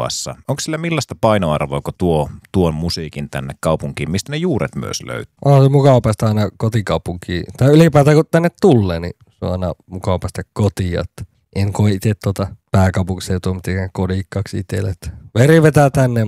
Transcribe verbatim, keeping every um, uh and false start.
luvassa. Onko sillä millaista painoarvoa, kun tuo tuon musiikin tänne kaupunkiin, mistä ne juuret myös löytyy? On se mukava päästä aina kotikaupunkiin. Tai ylipäätään kun tänne tulee, niin se on aina mukava päästä kotiin. Että en koe itse tuota pääkaupunkiseutua mitenkään kodikkaaksi itselle. Veri vetää tänne.